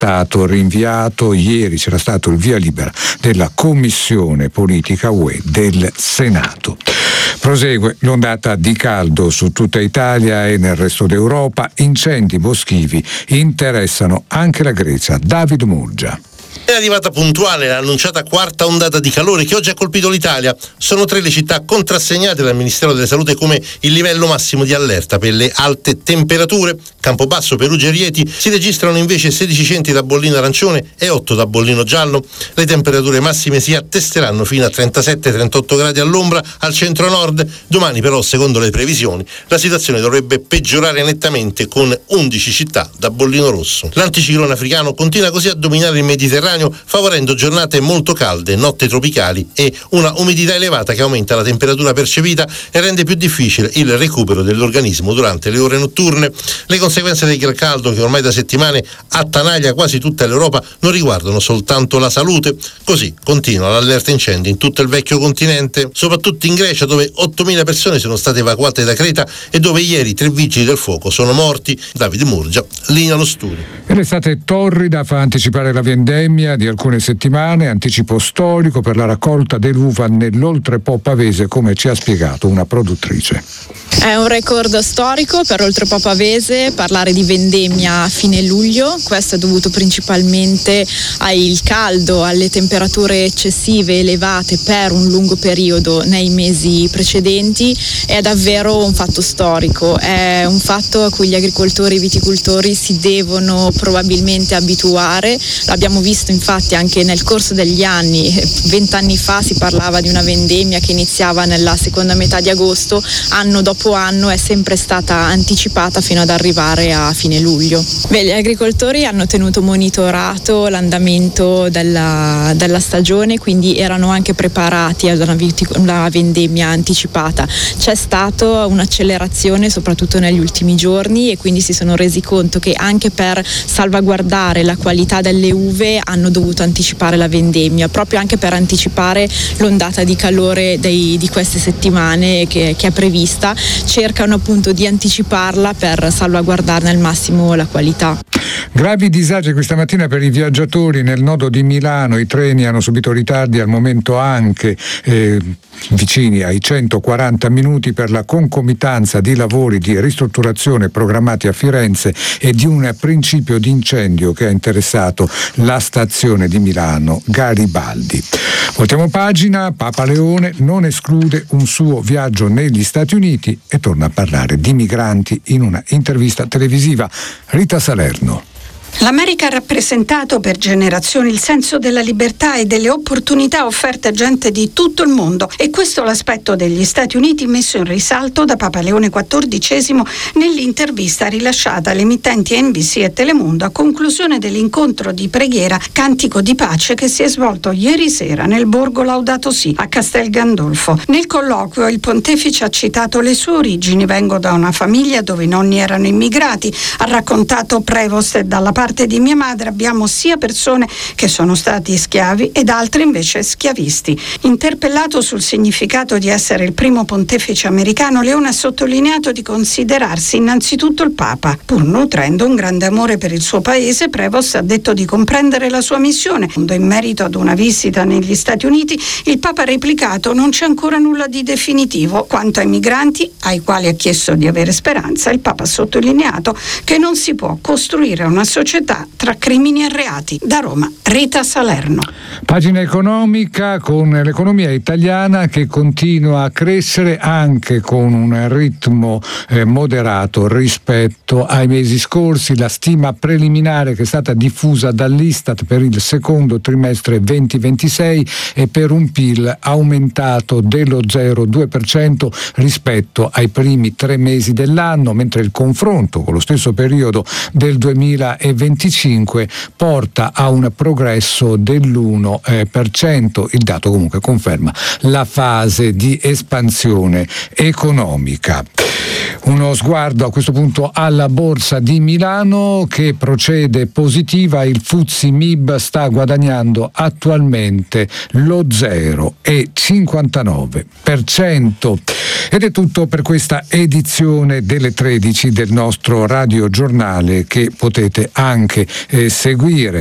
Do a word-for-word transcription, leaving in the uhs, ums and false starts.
stato rinviato. Ieri c'era stato il via libera della Commissione Politica U E del Senato. Prosegue l'ondata di caldo su tutta Italia e nel resto d'Europa. Incendi boschivi interessano anche la Grecia. David Murgia. È arrivata puntuale l'annunciata quarta ondata di calore che oggi ha colpito l'Italia. Sono tre le città contrassegnate dal Ministero della Salute come il livello massimo di allerta per le alte temperature. Campobasso, Perugia e Rieti si registrano invece sedici centri da bollino arancione e otto da bollino giallo. Le temperature massime si attesteranno fino a trentasette trentotto gradi all'ombra al centro-nord. Domani però, secondo le previsioni, la situazione dovrebbe peggiorare nettamente con undici città da bollino rosso. L'anticiclone africano continua così a dominare il Mediterraneo, favorendo giornate molto calde, notti tropicali e una umidità elevata che aumenta la temperatura percepita e rende più difficile il recupero dell'organismo durante le ore notturne. Le conseguenze del caldo, che ormai da settimane attanaglia quasi tutta l'Europa, non riguardano soltanto la salute. Così continua l'allerta incendi in tutto il vecchio continente, soprattutto in Grecia, dove ottomila persone sono state evacuate da Creta e dove ieri tre vigili del fuoco sono morti. Davide Murgia, linea allo studio. L'estate torrida fa anticipare la vendemmia di alcune settimane, anticipo storico per la raccolta dell'uva nell'Oltrepò Pavese, come ci ha spiegato una produttrice. È un record storico per Oltrepò Pavese parlare di vendemmia a fine luglio. Questo è dovuto principalmente al caldo, alle temperature eccessive elevate per un lungo periodo nei mesi precedenti. È davvero un fatto storico, è un fatto a cui gli agricoltori e i viticoltori si devono probabilmente abituare. L'abbiamo visto infatti anche nel corso degli anni. Vent'anni fa si parlava di una vendemmia che iniziava nella seconda metà di agosto, anno dopo anno è sempre stata anticipata fino ad arrivare a fine luglio. Beh, gli agricoltori hanno tenuto monitorato l'andamento della, della stagione, quindi erano anche preparati ad una, una vendemmia anticipata. C'è stata un'accelerazione soprattutto negli ultimi giorni e quindi si sono resi conto che anche per salvaguardare la qualità delle uve hanno dovuto anticipare la vendemmia, proprio anche per anticipare l'ondata di calore dei, di queste settimane che, che è prevista. Cercano appunto di anticiparla per salvaguardarne al massimo la qualità. Gravi disagi questa mattina per i viaggiatori nel nodo di Milano. I treni hanno subito ritardi, al momento anche eh, vicini ai centoquaranta minuti per la concomitanza di lavori di ristrutturazione programmati a Firenze e di un principio di incendio che ha interessato la stazione di Milano Garibaldi. Voltiamo pagina. Papa Leone non esclude un suo viaggio negli Stati Uniti e torna a parlare di migranti in una intervista televisiva. Rita Salerno. L'America ha rappresentato per generazioni il senso della libertà e delle opportunità offerte a gente di tutto il mondo, e questo è l'aspetto degli Stati Uniti messo in risalto da Papa Leone quattordicesimo nell'intervista rilasciata alle emittenti N B C e Telemundo a conclusione dell'incontro di preghiera Cantico di Pace che si è svolto ieri sera nel borgo Laudato Si a Castel Gandolfo. Nel colloquio il pontefice ha citato le sue origini: vengo da una famiglia dove i nonni erano immigrati, ha raccontato Prevost, e dalla parte di mia madre abbiamo sia persone che sono stati schiavi ed altre invece schiavisti. Interpellato sul significato di essere il primo pontefice americano, Leone ha sottolineato di considerarsi innanzitutto il Papa. Pur nutrendo un grande amore per il suo paese, Prevost ha detto di comprendere la sua missione. In merito ad una visita negli Stati Uniti, il Papa ha replicato: non c'è ancora nulla di definitivo. Quanto ai migranti, ai quali ha chiesto di avere speranza, il Papa ha sottolineato che non si può costruire una società tra crimini e reati. Da Roma, Rita Salerno. Pagina economica, con l'economia italiana che continua a crescere anche con un ritmo eh, moderato rispetto ai mesi scorsi. La stima preliminare che è stata diffusa dall'Istat per il secondo trimestre venti ventisei è per un P I L aumentato dello zero virgola due per cento rispetto ai primi tre mesi dell'anno, mentre il confronto con lo stesso periodo del duemilaventicinque porta a un progresso dell'uno per cento. Il dato comunque conferma la fase di espansione economica. Uno sguardo a questo punto alla borsa di Milano che procede positiva. Il F T S E M I B sta guadagnando attualmente lo zero virgola cinquantanove per cento. Ed è tutto per questa edizione delle tredici del nostro radiogiornale, che potete anche anche eh, seguire